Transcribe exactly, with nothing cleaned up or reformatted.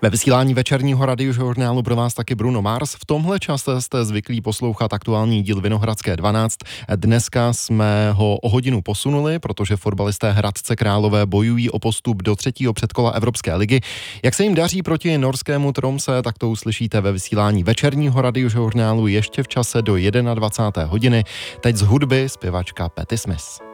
Ve vysílání večerního radiožurnálu pro vás taky Bruno Mars. V tomhle čase jste zvyklí poslouchat aktuální díl Vinohradské dvanáct. Dneska jsme ho o hodinu posunuli, protože fotbalisté Hradce Králové bojují o postup do třetího předkola Evropské ligy. Jak se jim daří proti norskému Tromse, tak to uslyšíte ve vysílání večerního radiožurnálu ještě v čase do dvacáté jedné hodiny. Teď z hudby zpěvačka Patti Smith.